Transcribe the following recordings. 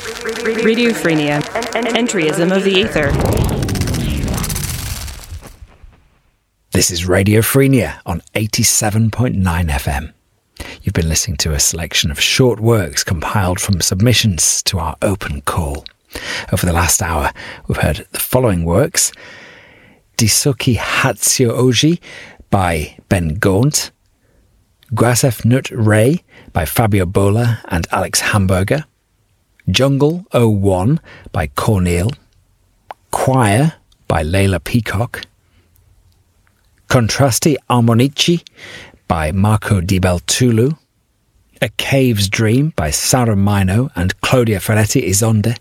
Radiophrenia. Entryism of the ether. This is Radiophrenia on 87.9 FM. You've been listening to a selection of short works compiled from submissions to our open call. Over the last hour, we've heard the following works: Disuki Hatsio Oji by Ben Gaunt, Grasef Nut Ray by Fabio Bola and Alex Hamburger, Jungle 01 by Cornel, Choir by Leila Peacock, Contrasti Armonici by Marco Di Beltulu, A Cave's Dream by Sara Mino and Claudia Ferretti Izonde,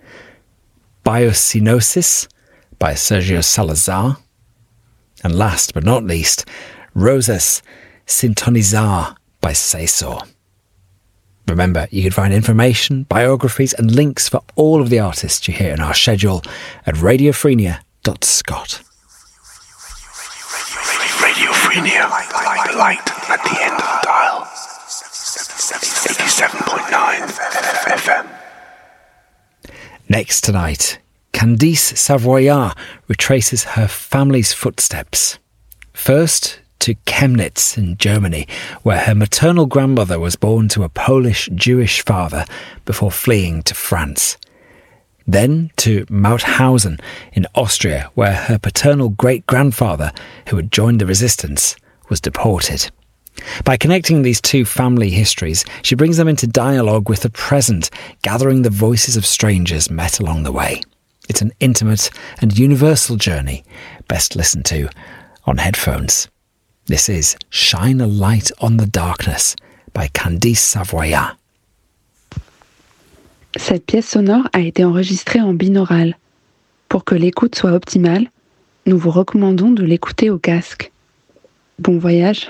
Biocinosis by Sergio Salazar, and last but not least, Rosas Sintonizar by Cesar. Remember, you can find information, biographies and links for all of the artists you hear in our schedule at radiophrenia.scot. Radiophrenia, like the light at the end of the dial. 87.9 FM. Next tonight, Candice Savoyard retraces her family's footsteps. First to Chemnitz in Germany, where her maternal grandmother was born to a Polish Jewish father before fleeing to France. Then to Mauthausen in Austria, where her paternal great-grandfather, who had joined the resistance, was deported. By connecting these two family histories, she brings them into dialogue with the present, gathering the voices of strangers met along the way. It's an intimate and universal journey, best listened to on headphones. This is Shine a Light on the Darkness by Candice Savoyard. Cette pièce sonore a été enregistrée en binaural. Pour que l'écoute soit optimale, nous vous recommandons de l'écouter au casque. Bon voyage.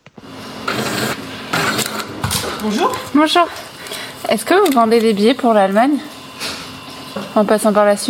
Bonjour. Bonjour. Est-ce que vous vendez des billets pour l'Allemagne en passant par la Suisse ?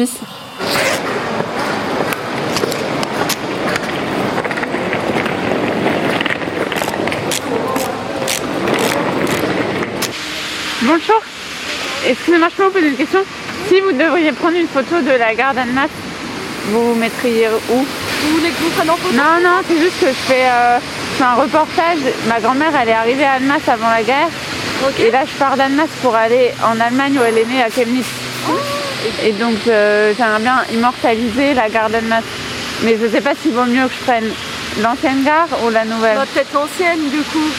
Bonjour. Excusez-moi, je peux vous poser une question ? Si vous devriez prendre une photo de la gare d'Annemasse, vous vous mettriez où ? Vous voulez que je vous prenne en photo ? Non, c'est juste que je fais un reportage. Ma grand-mère, elle est arrivée à Annemasse avant la guerre. Okay. Et là, je pars d'Annemasse pour aller en Allemagne où elle est née, à Chemnitz. Oh. Et donc, j'aimerais bien immortaliser la gare d'Annemasse. Mais je ne sais pas s'il vaut mieux que je prenne l'ancienne gare ou la nouvelle. Bah, peut-être l'ancienne, du coup.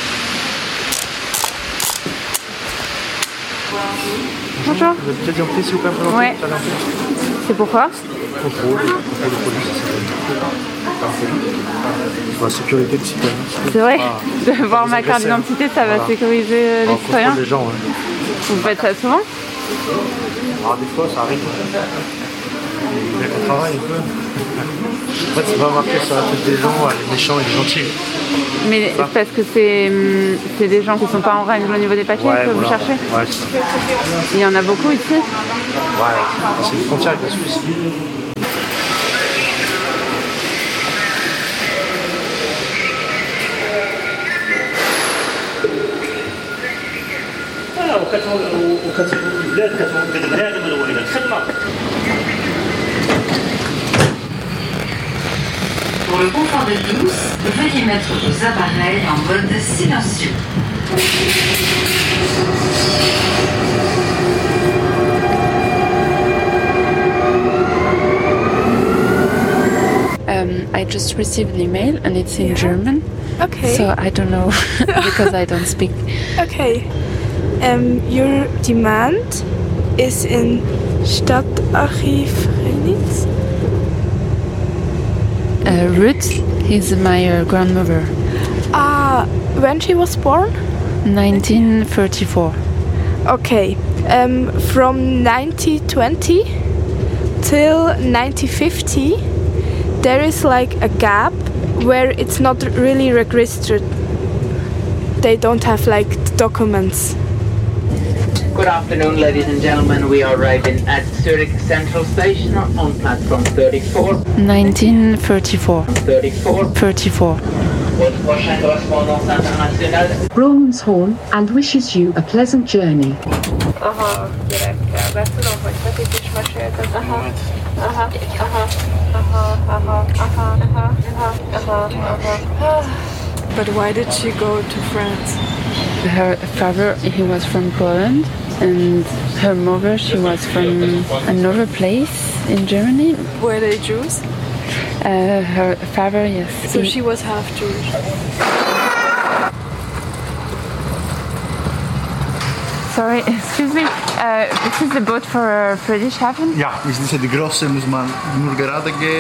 Bonjour. Vous avez peut-être identifié s'il vous plaît ? Ouais. C'est pourquoi ? Contrôle de police, pour la sécurité de citoyens. C'est vrai, de voir ma carte d'identité, ça va sécuriser les citoyens. Les gens, ouais. Vous faites ça souvent ? Alors des fois, ça arrive. Mais on travaille un peu. En fait, c'est pas marqué sur la tête des gens, les méchants et les gentils. Mais c'est parce que c'est des gens qui sont pas en règle au niveau des papiers que vous cherchez ? Ouais, c'est ça. Il y en a beaucoup ici ? Ouais, c'est une frontière avec la Suisse. Pour le confort de tous, veuillez mettre vos appareils en mode silencieux. I just received the email and it's in German. Okay. So I don't know because I don't speak. Okay. Your demand is in Stadtarchiv Chemnitz. Ruth is my grandmother. When she was born? 1934. Okay. From 1920 till 1950, there is like a gap where it's not really registered. They don't have like documents. Good afternoon, ladies and gentlemen. We are arriving at Zurich Central Station on platform 34. 1934. 34. 34. votre prochaine correspondance internationale. Brougham's Horn and wishes you a pleasant journey. Aha, gyerekkel, be tudom, hogy Petit is mesélted. But why did she go to France? Her father, he was from Poland, and her mother, she was from another place in Germany. Were they Jews? Her father, yes. So she was half Jewish. Sorry, excuse me. This is the boat for Friedrichshafen? Ja, wir sind in der Grosse, muss man nur gerade gehen.